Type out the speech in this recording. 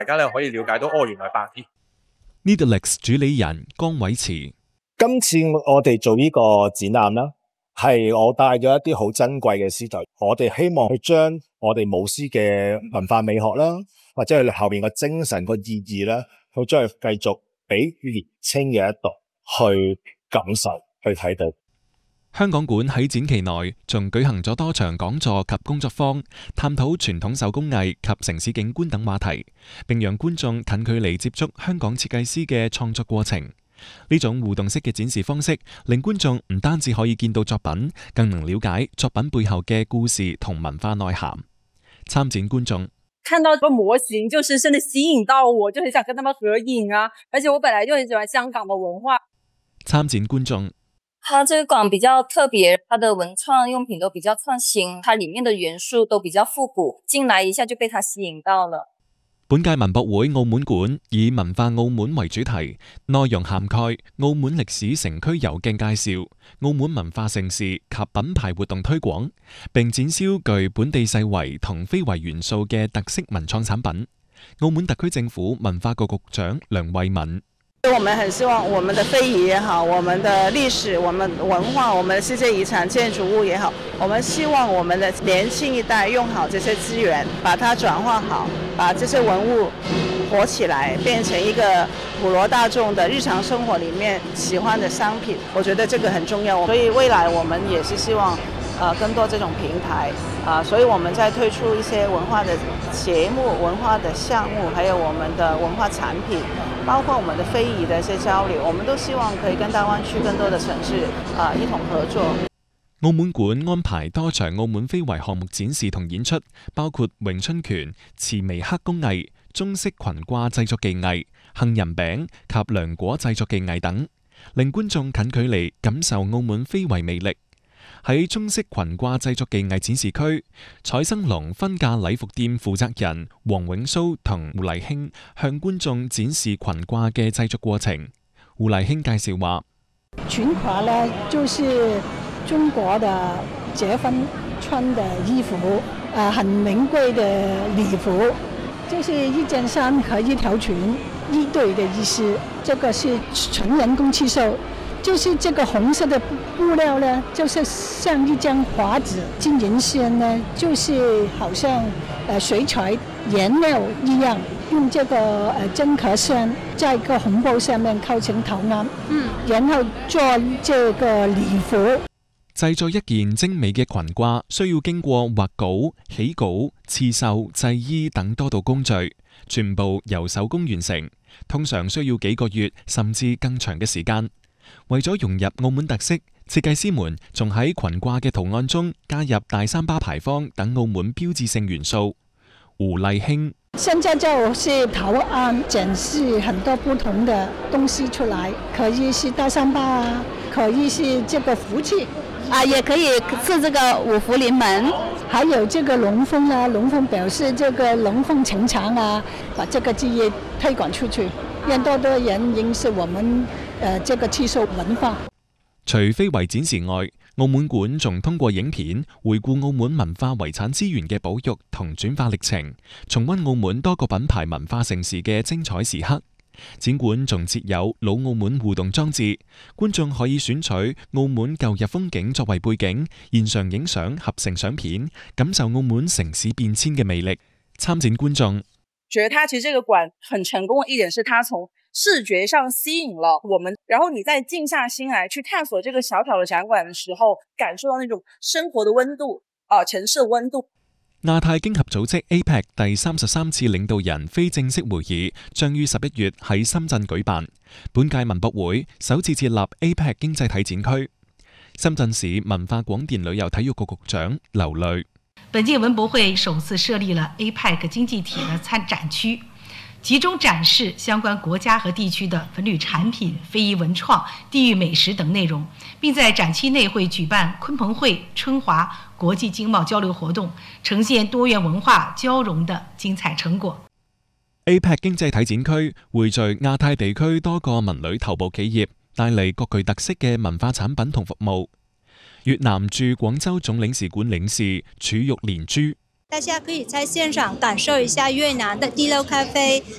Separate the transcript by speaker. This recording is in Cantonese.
Speaker 1: 大家咧可以了解到原來白衣。
Speaker 2: Needlex 主理人江偉慈，
Speaker 3: 今次我哋做呢個展覽啦，係我帶咗一啲好珍貴嘅詩集，我哋希望去將我哋舞獅嘅文化美學啦，或者係後面個精神個意義啦，去將佢繼續俾年青嘅一代去感受、去睇到。
Speaker 2: 香港館喺展期內仲舉行咗多場講座及工作坊，探討傳統手工藝及城市景觀等話題，並讓觀眾近距離接觸香港設計師嘅創作過程。呢種互動式嘅展示方式，令觀眾唔單止可以見到作品，更能了解作品背後嘅故事同文化內涵。參展觀眾
Speaker 4: 看到個模型，就是真的吸引到我，就很想跟他們合影啊！而且我本來就很喜歡香港的文化。
Speaker 2: 參展觀眾，
Speaker 5: 它這個館比較特別，它的文創用品都比較創新，它裡面的元素都比較復古，進來一下就被它吸引到了。
Speaker 2: 本屆文博會澳門館以文化澳門為主題，內容涵蓋澳門歷史城區遊徑介紹、澳門文化盛事及品牌活動推廣，並展銷具本地世遺同非遺元素嘅特色文創產品。澳門特區政府文化局局長梁慧敏，
Speaker 6: 我們很希望我們的非遺也好，我們的歷史、我們文化、我們的世界遺產建築物也好，我們希望我們的年輕一代用好這些資源，把它轉化好，把這些文物活起來，變成一個普羅大眾的日常生活裡面喜歡的商品。我覺得這個很重要，所以未來我們也是希望更多這種平台所以我們在推出一些文化的節目、文化的項目，還有我們的文化產品，包括我們的非遺的一些交流，我們都希望可以跟大灣區更多的城市一同合作。
Speaker 2: 澳門館安排多場澳門非遺項目展示同演出，包括詠春拳、慈眉刻工藝、中式裙褂製作技藝、杏仁餅及涼果製作技藝等，令觀眾近距離感受澳門非遺魅力。喺中式裙褂製作技藝展示區，彩生龍婚嫁禮服店負責人黃永蘇同胡麗卿向觀眾展示裙褂嘅製作過程。胡麗卿介紹話：
Speaker 7: 裙褂呢，就是中國的結婚穿的衣服，很名貴的禮服，就是一件衫和一條裙一對的意思。這個是純人工刺繡。就是這個紅色的布料呢，就是像一張畫紙，金銀線呢，就是好像水彩顏料一樣，用這個真殼線在一個紅布上面構成圖案，然後做這個禮服。
Speaker 2: 製作一件精美嘅裙褂，需要經過畫稿、起稿、刺繡、製衣等多道工序，全部由手工完成，通常需要幾個月甚至更長嘅時間。為咗融入澳門特色，設計師們仲喺裙褂嘅圖案中加入大三巴牌坊等澳門標誌性元素。胡麗卿：
Speaker 7: 現在就是圖案展示很多不同的東西出來，可以是大三巴啊，可以是這個福氣啊，也可以是這個五福臨門，還有這個龍鳳啊，龍鳳表示這個龍鳳呈祥啊，把這個記憶推廣出去，讓多多人認識我們這個刺繡文化。
Speaker 2: 除非遺展示外，澳門館仲通過影片回顧澳門文化遺產資源嘅保育同轉化歷程，重溫澳門多個品牌文化盛事嘅精彩時刻。展館仲設有老澳門互動裝置，觀眾可以選取澳門舊日風景作為背景，現場影相合成相片，感受澳門城市變遷嘅魅力。參展觀眾
Speaker 4: 覺得它其實這個館很成功的一點是，它從視覺上吸引了我們，然後你再靜下心來去探索這個小小的展館的時候，感受到那種生活的溫度，城市的溫度。
Speaker 2: 亞太經合組織 APEC 第33次領導人非正式會議將於11月喺深圳舉辦。本屆文博會首次設立 APEC 經濟體展區。深圳市文化廣電旅遊體育局局長劉雷：
Speaker 8: 本屆文博會首次設立了 APEC 經濟體的參展區，集中展示相關國家和地區的文旅產品、非遺文創、地域美食等內容，並在展期內會舉辦鯤鵬會、春華國際經貿交流活動，呈現多元文化交融的精彩成果。
Speaker 2: APEC 經濟體展區匯聚亞太地區多個文旅頭部企業，帶嚟各具特色嘅文化產品同服務。越南駐廣州總領事館領事楚玉蓮珠：
Speaker 9: 大家可以在現場感受一下越南的第六咖啡，